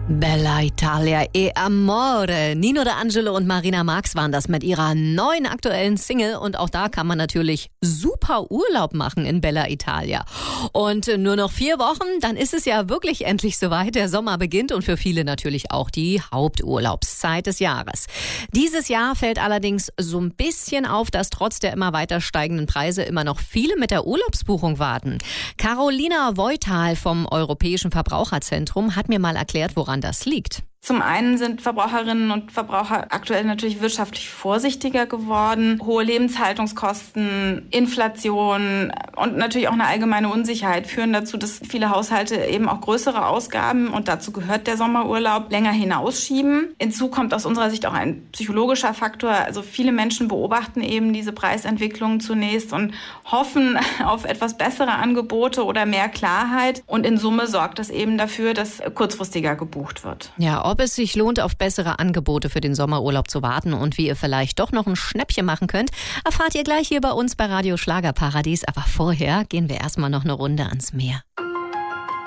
Bella Italia e Amore. Nino D'Angelo und Marina Marx waren das mit ihrer neuen aktuellen Single. Und auch da kann man natürlich super Urlaub machen in Bella Italia. Und nur noch 4 Wochen, dann ist es ja wirklich endlich soweit. Der Sommer beginnt und für viele natürlich auch die Haupturlaubszeit des Jahres. Dieses Jahr fällt allerdings so ein bisschen auf, dass trotz der immer weiter steigenden Preise immer noch viele mit der Urlaubsbuchung warten. Carolina Voital vom Europäischen Verbraucherzentrum hat mir mal erklärt, woran das liegt. Zum einen sind Verbraucherinnen und Verbraucher aktuell natürlich wirtschaftlich vorsichtiger geworden. Hohe Lebenshaltungskosten, Inflation und natürlich auch eine allgemeine Unsicherheit führen dazu, dass viele Haushalte eben auch größere Ausgaben, und dazu gehört der Sommerurlaub, länger hinausschieben. Hinzu kommt aus unserer Sicht auch ein psychologischer Faktor. Also viele Menschen beobachten eben diese Preisentwicklung zunächst und hoffen auf etwas bessere Angebote oder mehr Klarheit. Und in Summe sorgt das eben dafür, dass kurzfristiger gebucht wird. Ja, ob es sich lohnt, auf bessere Angebote für den Sommerurlaub zu warten und wie ihr vielleicht doch noch ein Schnäppchen machen könnt, erfahrt ihr gleich hier bei uns bei Radio Schlagerparadies. Aber vorher gehen wir erstmal noch eine Runde ans Meer.